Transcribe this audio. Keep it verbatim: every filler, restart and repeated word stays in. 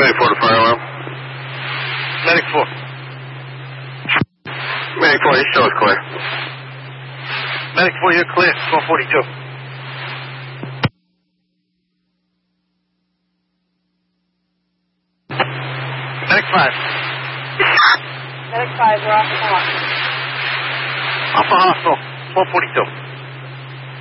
Medic four to fire alarm. Medic four. Medic four, you show us clear. Medic four, you're clear. four forty-two. Medic five. Medic five, we're off the block. Alpha Hospital, four forty-two.